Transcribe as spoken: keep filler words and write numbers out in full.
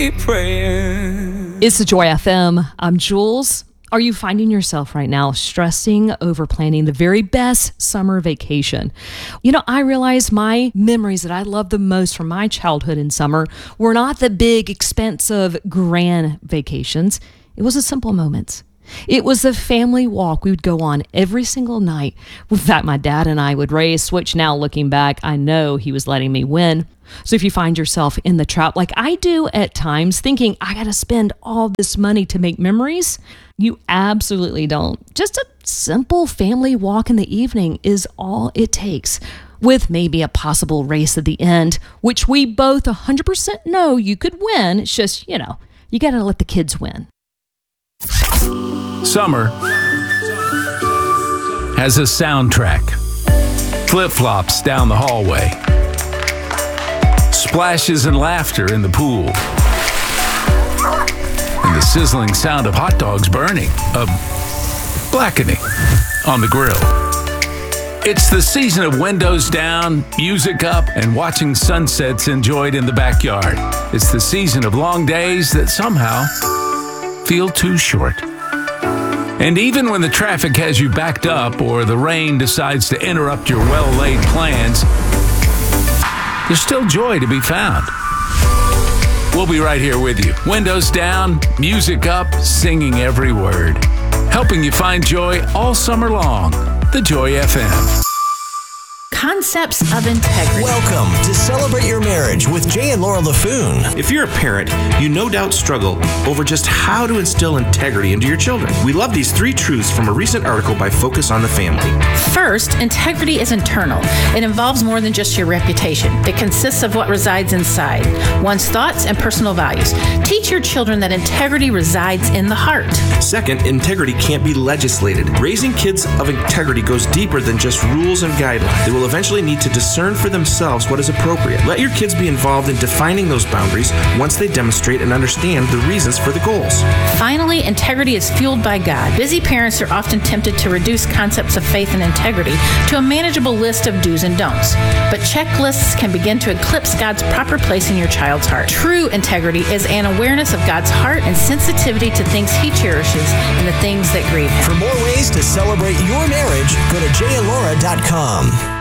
keep praying. It's the Joy F M. I'm Jules. Are you finding yourself right now stressing over planning the very best summer vacation? You know, I realize my memories that I love the most from my childhood in summer were not the big, expensive, grand vacations. It was the simple moments. It was the family walk we would go on every single night. In fact, my dad and I would race, which now looking back, I know he was letting me win. So if you find yourself in the trap like I do at times, thinking I got to spend all this money to make memories, you absolutely don't. Just a simple family walk in the evening is all it takes, with maybe a possible race at the end, which we both one hundred percent know you could win. It's just, you know, you got to let the kids win. Summer has a soundtrack. Flip-flops down the hallway. Splashes and laughter in the pool. And the sizzling sound of hot dogs burning, of blackening on the grill. It's the season of windows down, music up, and watching sunsets enjoyed in the backyard. It's the season of long days that somehow feel too short. And even when the traffic has you backed up or the rain decides to interrupt your well-laid plans, there's still joy to be found. We'll be right here with you. Windows down, music up, singing every word. Helping you find joy all summer long. The Joy F M. Concepts of integrity. Welcome to Celebrate Your Marriage with Jay and Laura LaFoon. If you're a parent, you no doubt struggle over just how to instill integrity into your children. We love these three truths from a recent article by Focus on the Family. First, integrity is internal. It involves more than just your reputation. It consists of what resides inside, one's thoughts and personal values. Teach your children that integrity resides in the heart. Second, integrity can't be legislated. Raising kids of integrity goes deeper than just rules and guidelines. They will eventually need to discern for themselves what is appropriate. Let your kids be involved in defining those boundaries once they demonstrate and understand the reasons for the goals. Finally, integrity is fueled by God. Busy parents are often tempted to reduce concepts of faith and integrity to a manageable list of do's and don'ts. But checklists can begin to eclipse God's proper place in your child's heart. True integrity is an awareness of God's heart and sensitivity to things He cherishes and the things that grieve Him. For more ways to celebrate your marriage, go to jay and laura dot com.